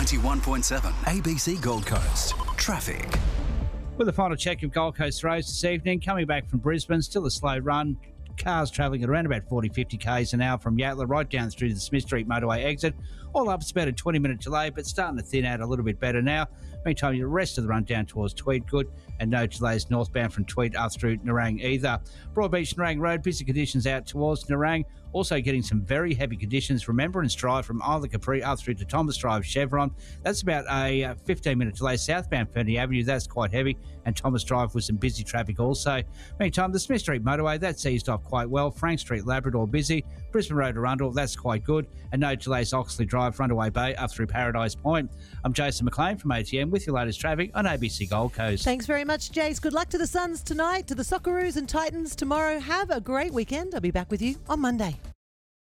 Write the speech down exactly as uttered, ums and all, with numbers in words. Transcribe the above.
ninety-one point seven A B C Gold Coast. Traffic. With the final check of Gold Coast roads this evening, coming back from Brisbane, still a slow run. Cars travelling at around about forty, fifty k's an hour from Yatala right down through to the Smith Street motorway exit. All up, it's about a twenty minute delay, but starting to thin out a little bit better now. Meantime, the rest of the run down towards Tweed good, and no delays northbound from Tweed up through Nerang either. Broadbeach Nerang Road, busy conditions out towards Nerang. Also getting some very heavy conditions. Remembrance Drive from Isla Capri up through to Thomas Drive, Chevron. That's about a fifteen minute delay. Southbound Fernie Avenue, that's quite heavy. And Thomas Drive with some busy traffic also. Meantime, the Smith Street motorway, that's eased off quite well. Frank Street, Labrador, busy. Brisbane Road, Arundel, that's quite good. And no delays, Oxley Drive, Runaway Bay, up through Paradise Point. I'm Jason McLean from A T M with your latest traffic on A B C Gold Coast. Thanks very much, Jace. Good luck to the Suns tonight, to the Socceroos and Titans tomorrow. Have a great weekend. I'll be back with you on Monday.